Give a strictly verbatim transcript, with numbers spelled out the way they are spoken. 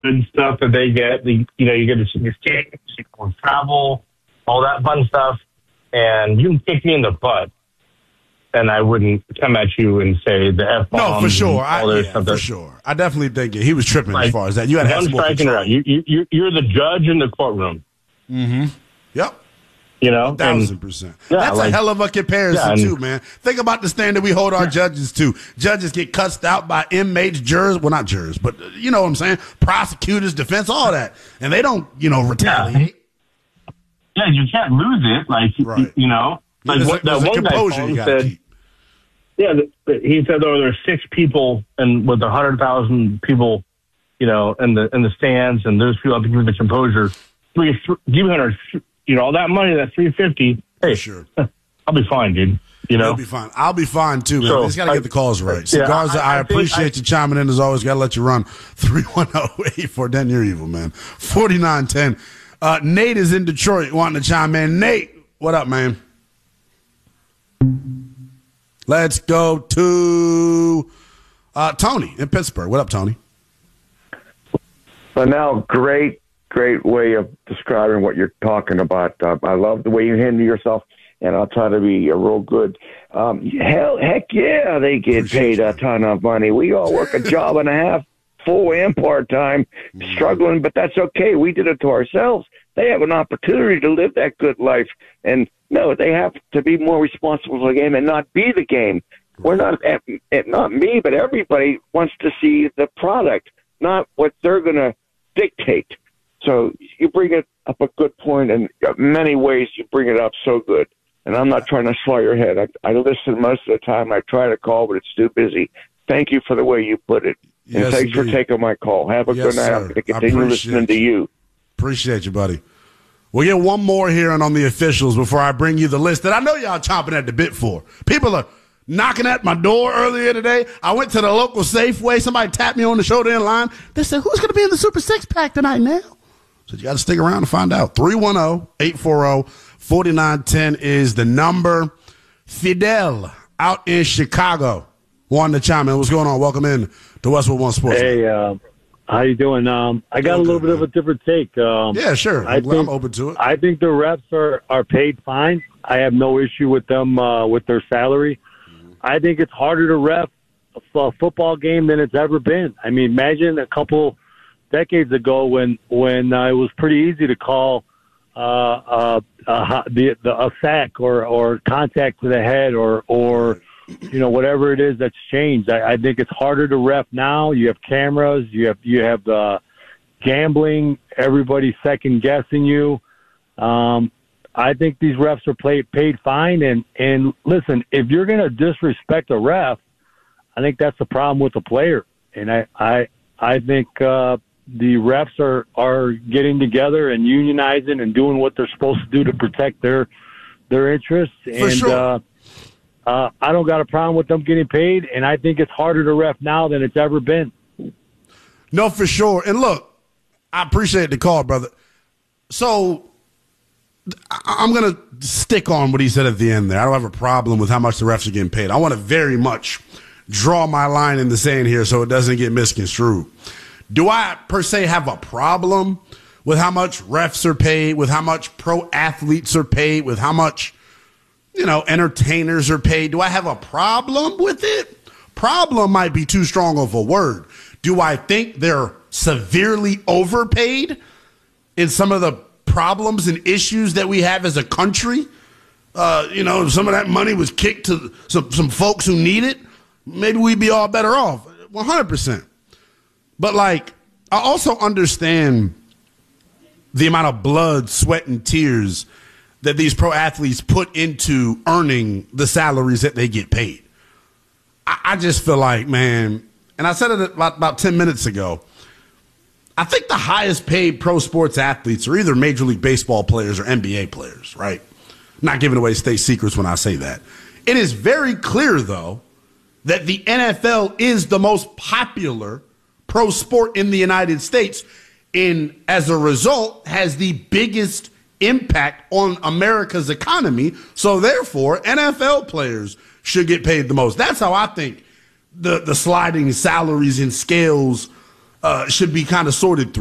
good stuff that they get. The, you know, you get to see your kids, you can travel, all that fun stuff, and you can kick me in the butt, and I wouldn't come at you and say the F bombs. No, for sure. I, yeah, stuff for that, sure. I definitely think he was tripping like, as far as that. You had to have some more control. Around. You, you, you're the judge in the courtroom. Mm-hmm. Yep. You know, a thousand percent. Yeah, That's like, a hell of a comparison, yeah, and, too, man. Think about the standard we hold our yeah. judges to. Judges get cussed out by inmates, jurors. Well, not jurors, but uh, you know what I'm saying? Prosecutors, defense, all that. And they don't, you know, retaliate. Yeah, yeah you can't lose it. Like, right. you, you know, yeah, like what, a, that one guy said, keep. yeah, he said there were six people and with one hundred thousand people, you know, in the in the stands, and those people have to give the composure. Three, three hundred You know, all that money, that three fifty. Hey, sure. I'll be fine, dude. You know, I'll be fine. I'll be fine too, man. So, we just gotta get the calls right. Yeah, Garza, I, I, I I, appreciate you chiming in as always. Gotta let you run. three one zero, eight four Then you're evil, man. forty-nine ten Uh, Nate is in Detroit wanting to chime in. Nate, what up, man? Let's go to uh, Tony in Pittsburgh. What up, Tony? Well, now, great. Great way of describing what you're talking about. Uh, I love the way you handle yourself, and I'll try to be a real good. Um, hell, heck yeah, they get paid a ton of money. We all work a job and a half, full and part time, struggling, but that's okay. We did it to ourselves. They have an opportunity to live that good life, and no, they have to be more responsible for the game and not be the game. We're not, not me, but everybody wants to see the product, not what they're going to dictate. So you bring it up a good point, and in many ways you bring it up so good. And I'm not trying to swallow your head. I, I listen most of the time. I try to call, but it's too busy. Thank you for the way you put it. Yes, and thanks indeed. for taking my call. Have a yes, good night. Sir. I'm going to continue listening to you. Appreciate you, buddy. We'll get one more here on the officials before I bring you the list that I know y'all chomping at the bit for. People are knocking at my door earlier today. I went to the local Safeway. Somebody tapped me on the shoulder in line. They said, who's going to be in the Super Six Pack tonight now? So you got to stick around to find out. three one zero, eight four zero, four nine one zero is the number. Fidel out in Chicago wanting to chime in. What's going on? Welcome in to Westwood One Sports. Hey, uh, how you doing? Um, I got doing a little good, bit man. of a different take. Um, yeah, sure. I I'm, think, I'm open to it. I think the refs are, are paid fine. I have no issue with them uh, with their salary. Mm-hmm. I think it's harder to ref a, a football game than it's ever been. I mean, imagine a couple – decades ago when when uh, it was pretty easy to call uh, uh, uh, the, the, a sack or, or contact to the head or, or you know, whatever it is that's changed. I, I think it's harder to ref now. You have cameras. You have you have uh, gambling. Everybody's second guessing you. Um, I think these refs are play, paid fine. And, and listen, if you're going to disrespect a ref, I think that's the problem with the player. And I I, I think uh, – the refs are, are getting together and unionizing and doing what they're supposed to do to protect their their interests. For and sure. uh, uh, I don't got a problem with them getting paid, and I think it's harder to ref now than it's ever been. No, for sure. And look, I appreciate the call, brother. So I'm going to stick on what he said at the end there. I don't have a problem with how much the refs are getting paid. I want to very much draw my line in the sand here so it doesn't get misconstrued. Do I, per se, have a problem with how much refs are paid, with how much pro athletes are paid, with how much, you know, entertainers are paid? Do I have a problem with it? Problem might be too strong of a word. Do I think they're severely overpaid in some of the problems and issues that we have as a country? Uh, you know, some of that money was kicked to some, some folks who need it. Maybe we'd be all better off. one hundred percent. But, like, I also understand the amount of blood, sweat, and tears that these pro athletes put into earning the salaries that they get paid. I, I just feel like, man, and I said it about, about ten minutes ago, I think the highest paid pro sports athletes are either Major League Baseball players or N B A players, right? Not giving away state secrets when I say that. It is very clear, though, that the N F L is the most popular pro sport in the United States, and as a result has the biggest impact on America's economy. So therefore, N F L players should get paid the most. That's how I think the, the sliding salaries and scales uh, should be kind of sorted through.